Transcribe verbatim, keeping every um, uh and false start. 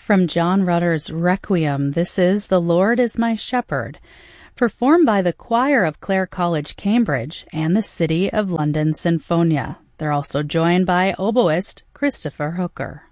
From John Rutter's Requiem, this is "The Lord is My Shepherd," performed by the choir of Clare College, Cambridge, and the City of London Sinfonia. They're also joined by oboist Christopher Hooker.